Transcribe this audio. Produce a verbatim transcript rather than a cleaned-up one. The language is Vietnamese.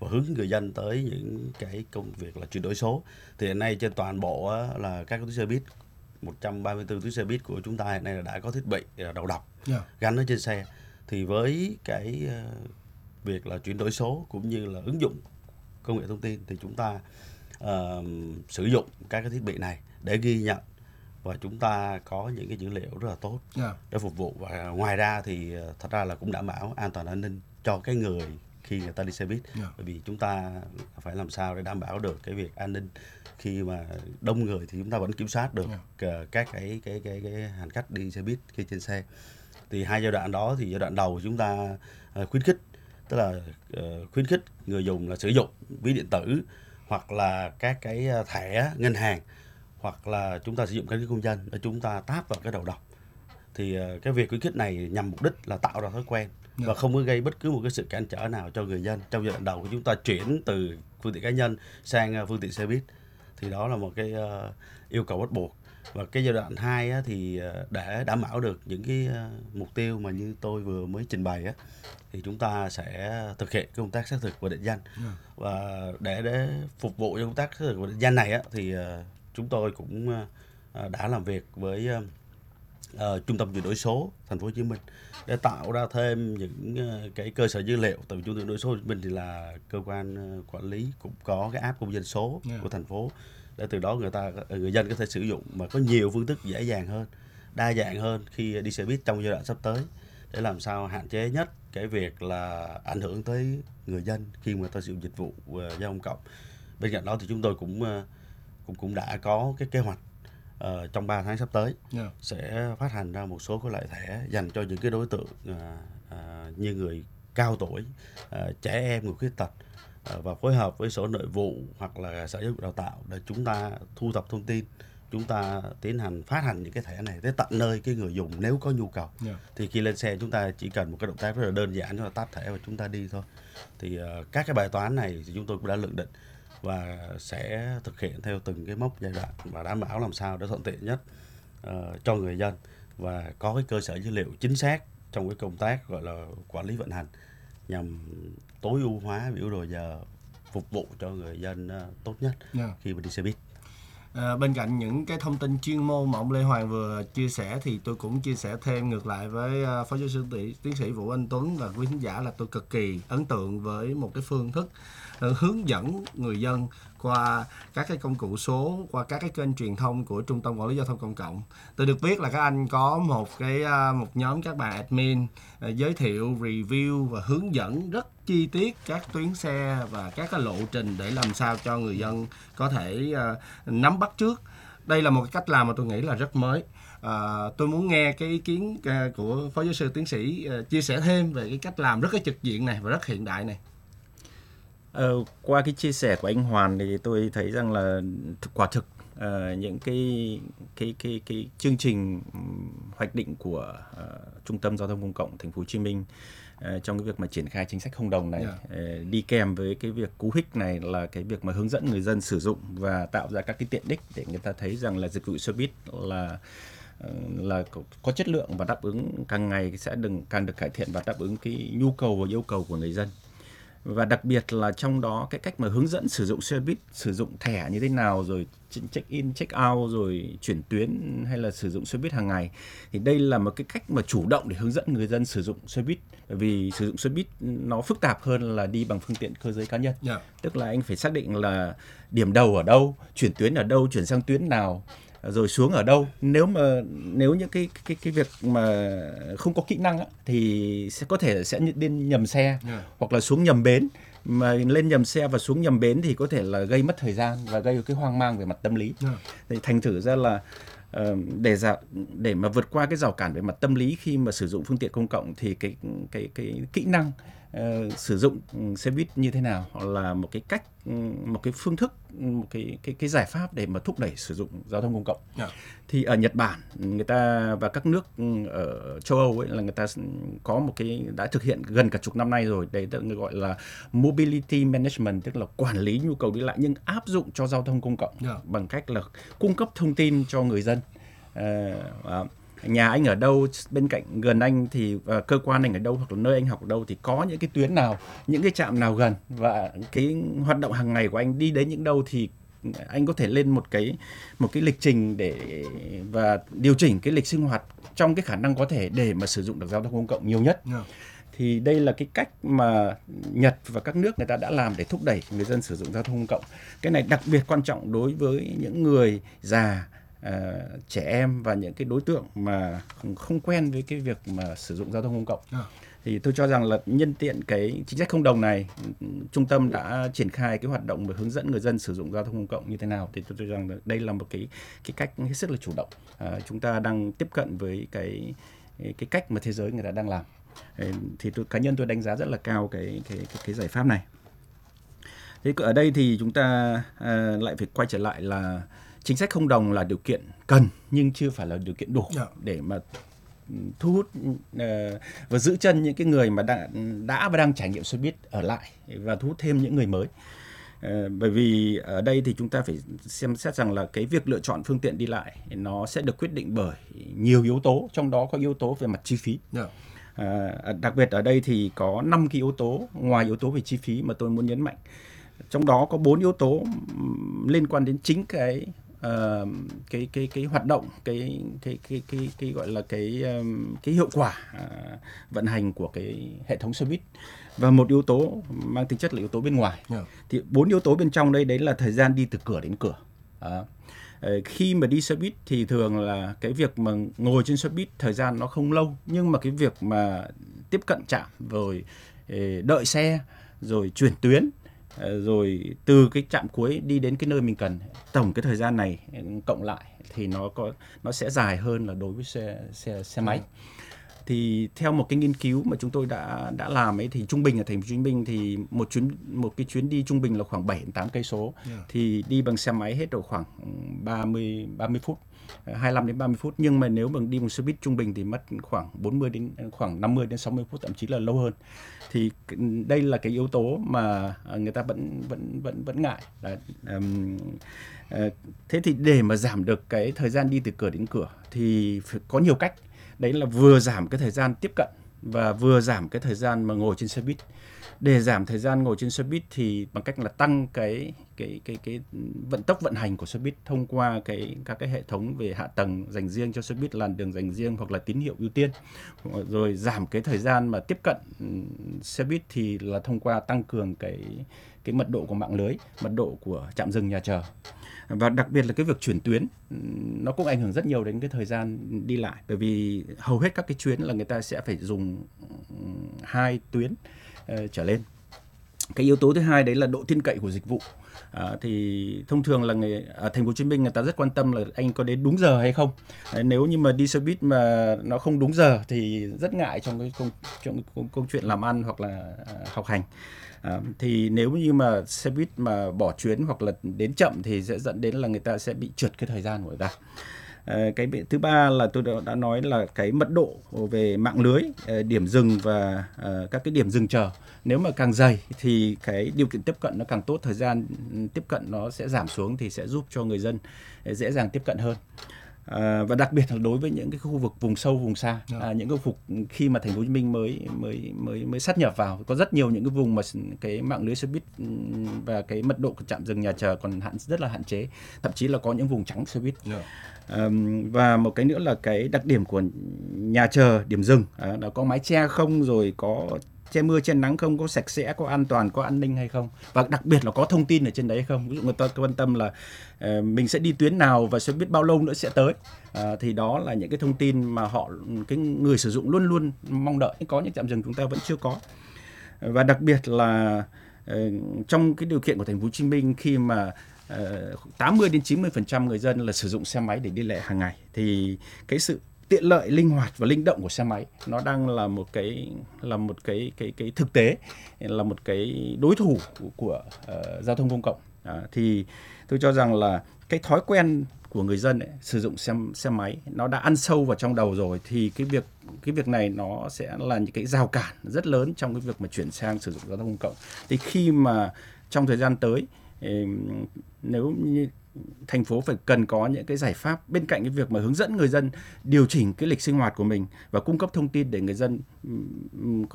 hướng người dân tới những cái công việc là chuyển đổi số. Thì hiện nay trên toàn bộ á, là các tuyến xe buýt, một trăm ba mươi tư tuyến xe buýt của chúng ta hiện nay là đã có thiết bị à, đầu đọc Yeah. gắn ở trên xe. Thì với cái à, việc là chuyển đổi số cũng như là ứng dụng công nghệ thông tin thì chúng ta uh, sử dụng các cái thiết bị này để ghi nhận, và chúng ta có những cái dữ liệu rất là tốt Yeah. để phục vụ. Và ngoài ra thì uh, thật ra là cũng đảm bảo an toàn an ninh cho cái người khi người ta đi xe buýt. Yeah. Bởi vì chúng ta phải làm sao để đảm bảo được cái việc an ninh. Khi mà đông người thì chúng ta vẫn kiểm soát được Yeah. uh, các cái cái cái cái hành khách đi xe buýt khi trên xe. Thì hai giai đoạn đó, thì giai đoạn đầu chúng ta uh, khuyến khích, tức là uh, khuyến khích người dùng là sử dụng ví điện tử hoặc là các cái thẻ ngân hàng, hoặc là chúng ta sử dụng căn cước công dân để chúng ta tap vào cái đầu đọc. Thì uh, cái việc khuyến khích này nhằm mục đích là tạo ra thói quen Yeah. và không có gây bất cứ một cái sự cản trở nào cho người dân trong giai đoạn đầu của chúng ta chuyển từ phương tiện cá nhân sang uh, phương tiện xe buýt. Thì đó là một cái uh, yêu cầu bắt buộc. Và cái giai đoạn hai á, thì uh, để đảm bảo được những cái uh, mục tiêu mà như tôi vừa mới trình bày á, thì chúng ta sẽ thực hiện công tác xác thực và định danh. Yeah. Và để để phục vụ cho công tác xác thực và định danh này á, thì uh, chúng tôi cũng uh, đã làm việc với uh, uh, Trung tâm chuyển đổi số Thành phố Hồ Chí Minh để tạo ra thêm những uh, cái cơ sở dữ liệu. Từ Trung tâm chuyển đổi số Hồ Chí Minh thì là cơ quan uh, quản lý cũng có cái app công dân số Yeah. của thành phố, để từ đó người ta người dân có thể sử dụng mà có nhiều phương thức dễ dàng hơn, đa dạng hơn khi đi xe buýt trong giai đoạn sắp tới, để làm sao hạn chế nhất cái việc là ảnh hưởng tới người dân khi mà ta sử dụng dịch vụ uh, giao thông cộng. Bên cạnh đó thì chúng tôi cũng uh, cũng cũng đã có cái kế hoạch uh, trong ba tháng sắp tới Yeah. sẽ phát hành ra một số cái loại thẻ dành cho những cái đối tượng uh, uh, như người cao tuổi, uh, trẻ em, người khuyết tật, uh, và phối hợp với Sở Nội vụ hoặc là Sở Giáo dục Đào tạo để chúng ta thu thập thông tin, chúng ta tiến hành phát hành những cái thẻ này tới tận nơi cái người dùng nếu có nhu cầu. Yeah. Thì khi lên xe chúng ta chỉ cần một cái động tác rất là đơn giản, chúng ta tap thẻ và chúng ta đi thôi. Thì uh, các cái bài toán này thì chúng tôi cũng đã lượng định và sẽ thực hiện theo từng cái mốc giai đoạn và đảm bảo làm sao để thuận tiện nhất uh, cho người dân và có cái cơ sở dữ liệu chính xác trong cái công tác gọi là quản lý vận hành, nhằm tối ưu hóa biểu đồ giờ phục vụ cho người dân uh, tốt nhất Yeah. khi mà đi xe buýt. À, bên cạnh những cái thông tin chuyên môn mà ông Lê Hoàng vừa chia sẻ thì tôi cũng chia sẻ thêm ngược lại với uh, Phó Giáo sư tiến sĩ Vũ Anh Tuấn và quý khán giả là tôi cực kỳ ấn tượng với một cái phương thức uh, hướng dẫn người dân qua các cái công cụ số, qua các cái kênh truyền thông của Trung tâm Quản lý Giao thông Công cộng. Tôi được biết là các anh có một cái uh, một nhóm các bạn admin uh, giới thiệu, review và hướng dẫn rất chi tiết các tuyến xe và các cái lộ trình để làm sao cho người dân có thể uh, nắm bắt trước. Đây là một cái cách làm mà tôi nghĩ là rất mới. À, tôi muốn nghe cái ý kiến uh, của Phó Giáo sư tiến sĩ uh, chia sẻ thêm về cái cách làm rất cái trực diện này và rất hiện đại này. Ờ, qua cái chia sẻ của anh Hoàn thì tôi thấy rằng là quả thực uh, những cái cái cái cái chương trình hoạch định của uh, Trung tâm Giao thông Công cộng Thành phố Hồ Chí Minh uh, trong cái việc mà triển khai chính sách không đồng này, yeah. uh, đi kèm với cái việc cú hích này là cái việc mà hướng dẫn người dân sử dụng và tạo ra các cái tiện ích để người ta thấy rằng là dịch vụ xe buýt là là có, có chất lượng và đáp ứng càng ngày sẽ đừng càng được cải thiện và đáp ứng cái nhu cầu và yêu cầu của người dân. Và đặc biệt là trong đó cái cách mà hướng dẫn sử dụng xe buýt, sử dụng thẻ như thế nào, rồi check in, check out, rồi chuyển tuyến hay là sử dụng xe buýt hàng ngày, thì đây là một cái cách mà chủ động để hướng dẫn người dân sử dụng xe buýt. Bởi vì sử dụng xe buýt nó phức tạp hơn là đi bằng phương tiện cơ giới cá nhân. Yeah. Tức là anh phải xác định là điểm đầu ở đâu, chuyển tuyến ở đâu, chuyển sang tuyến nào, rồi xuống ở đâu. Nếu mà nếu những cái cái cái việc mà không có kỹ năng á, thì sẽ có thể sẽ lên nhầm xe, yeah. hoặc là xuống nhầm bến. Mà lên nhầm xe và xuống nhầm bến thì có thể là gây mất thời gian và gây cái hoang mang về mặt tâm lý. Yeah. Thì thành thử ra là uh, để giả, để mà vượt qua cái rào cản về mặt tâm lý khi mà sử dụng phương tiện công cộng thì cái cái cái kỹ năng Uh, sử dụng xe buýt như thế nào là một cái cách, một cái phương thức, một cái cái cái giải pháp để mà thúc đẩy sử dụng giao thông công cộng. Yeah. Thì ở Nhật Bản người ta và các nước ở châu Âu ấy là người ta có một cái đã thực hiện gần cả chục năm nay rồi, đấy được gọi là mobility management, tức là quản lý nhu cầu đi lại nhưng áp dụng cho giao thông công cộng. Yeah. Bằng cách là cung cấp thông tin cho người dân. Uh, uh, nhà anh ở đâu, bên cạnh gần anh thì uh, cơ quan anh ở đâu, hoặc là nơi anh học ở đâu thì có những cái tuyến nào, những cái trạm nào gần, và cái hoạt động hàng ngày của anh đi đến những đâu thì anh có thể lên một cái một cái lịch trình để và điều chỉnh cái lịch sinh hoạt trong cái khả năng có thể để mà sử dụng được giao thông công cộng nhiều nhất. Yeah. Thì đây là cái cách mà Nhật và các nước người ta đã làm để thúc đẩy người dân sử dụng giao thông công cộng. Cái này đặc biệt quan trọng đối với những người già, uh, trẻ em và những cái đối tượng mà không quen với cái việc mà sử dụng giao thông công cộng. Yeah. Thì tôi cho rằng là nhân tiện cái chính sách không đồng này, trung tâm đã triển khai cái hoạt động và hướng dẫn người dân sử dụng giao thông công cộng như thế nào. Thì tôi cho rằng là đây là một cái cái cách hết sức là chủ động. À, chúng ta đang tiếp cận với cái cái cách mà thế giới người ta đang làm. Thì tôi, cá nhân tôi đánh giá rất là cao cái cái cái, cái giải pháp này. Thế ở đây thì chúng ta à, lại phải quay trở lại là chính sách không đồng là điều kiện cần nhưng chưa phải là điều kiện đủ yeah. để mà thu hút uh, và giữ chân những cái người mà đã, đã và đang trải nghiệm xe buýt ở lại và thu hút thêm những người mới. Uh, bởi vì ở đây thì chúng ta phải xem xét rằng là cái việc lựa chọn phương tiện đi lại nó sẽ được quyết định bởi nhiều yếu tố, trong đó có yếu tố về mặt chi phí. Yeah. Uh, đặc biệt ở đây thì có năm cái yếu tố ngoài yếu tố về chi phí mà tôi muốn nhấn mạnh. Trong đó có bốn yếu tố liên quan đến chính cái Uh, cái cái cái hoạt động, cái cái cái cái cái gọi là cái um, cái hiệu quả uh, vận hành của cái hệ thống xe buýt, và một yếu tố mang tính chất là yếu tố bên ngoài. Yeah. Thì bốn yếu tố bên trong đây đấy là thời gian đi từ cửa đến cửa. Uh, uh, khi mà đi xe buýt thì thường là cái việc mà ngồi trên xe buýt thời gian nó không lâu, nhưng mà cái việc mà tiếp cận trạm rồi uh, đợi xe rồi chuyển tuyến, rồi từ cái trạm cuối đi đến cái nơi mình cần, tổng cái thời gian này cộng lại thì nó có nó sẽ dài hơn là đối với xe xe xe máy. Thì theo một cái nghiên cứu mà chúng tôi đã đã làm ấy, thì trung bình ở thành phố Hồ Chí Minh thì một chuyến một cái chuyến đi trung bình là khoảng bảy đến tám cây số, yeah. thì đi bằng xe máy hết độ khoảng ba mươi phút, hai mươi lăm đến ba mươi phút, nhưng mà nếu bằng đi bằng xe buýt trung bình thì mất khoảng bốn mươi đến khoảng năm mươi đến sáu mươi phút, thậm chí là lâu hơn. Thì đây là cái yếu tố mà người ta vẫn vẫn vẫn vẫn ngại. Đấy, um, uh, thế thì để mà giảm được cái thời gian đi từ cửa đến cửa thì phải có nhiều cách. Đấy là vừa giảm cái thời gian tiếp cận và vừa giảm cái thời gian mà ngồi trên xe buýt. Để giảm thời gian ngồi trên xe buýt thì bằng cách là tăng cái cái cái cái vận tốc vận hành của xe buýt thông qua cái các cái hệ thống về hạ tầng dành riêng cho xe buýt, làn đường dành riêng hoặc là tín hiệu ưu tiên. Rồi giảm cái thời gian mà tiếp cận xe buýt thì là thông qua tăng cường cái cái mật độ của mạng lưới, mật độ của trạm dừng nhà chờ. Và đặc biệt là cái việc chuyển tuyến nó cũng ảnh hưởng rất nhiều đến cái thời gian đi lại, bởi vì hầu hết các cái chuyến là người ta sẽ phải dùng hai tuyến uh, trở lên. Cái yếu tố thứ hai đấy là độ tin cậy của dịch vụ. À, thì thông thường là người ở thành phố Hồ Chí Minh người ta rất quan tâm là anh có đến đúng giờ hay không. À, nếu như mà đi xe buýt mà nó không đúng giờ thì rất ngại trong cái công, trong cái công, công chuyện làm ăn hoặc là à, học hành. À, thì nếu như mà xe buýt mà bỏ chuyến hoặc là đến chậm thì sẽ dẫn đến là người ta sẽ bị trượt cái thời gian của người ta. À, cái thứ ba là tôi đã, đã nói là cái mật độ về mạng lưới, điểm dừng và à, các cái điểm dừng chờ. Nếu mà càng dày thì cái điều kiện tiếp cận nó càng tốt, thời gian tiếp cận nó sẽ giảm xuống thì sẽ giúp cho người dân dễ dàng tiếp cận hơn. À, và đặc biệt là đối với những cái khu vực vùng sâu vùng xa, à, những cái vùng khi mà thành phố Hồ Chí Minh mới mới mới mới sát nhập vào, có rất nhiều những cái vùng mà cái mạng lưới xe buýt và cái mật độ của trạm dừng nhà chờ còn hạn rất là hạn chế, thậm chí là có những vùng trắng xe buýt. Yeah. À, và một cái nữa là cái đặc điểm của nhà chờ, điểm dừng, à, nó có mái che không, rồi có che mưa che nắng không, có sạch sẽ, có an toàn, có an ninh hay không, và đặc biệt là có thông tin ở trên đấy hay không. Ví dụ người ta quan tâm là uh, mình sẽ đi tuyến nào và sẽ biết bao lâu nữa sẽ tới, uh, thì đó là những cái thông tin mà họ cái người sử dụng luôn luôn mong đợi. Có những trạm dừng chúng ta vẫn chưa có. Và đặc biệt là uh, trong cái điều kiện của thành phố Hồ Chí Minh, khi mà uh, tám mươi đến chín mươi phần trăm người dân là sử dụng xe máy để đi lại hàng ngày, thì cái sự tiện lợi, linh hoạt và linh động của xe máy nó đang là một cái là một cái cái cái thực tế, là một cái đối thủ của, của uh, giao thông công cộng. À, thì tôi cho rằng là cái thói quen của người dân ấy, sử dụng xe xe máy nó đã ăn sâu vào trong đầu rồi, thì cái việc cái việc này nó sẽ là những cái rào cản rất lớn trong cái việc mà chuyển sang sử dụng giao thông công cộng. Thì khi mà trong thời gian tới, nếu như thành phố phải cần có những cái giải pháp bên cạnh cái việc mà hướng dẫn người dân điều chỉnh cái lịch sinh hoạt của mình và cung cấp thông tin để người dân ừm, có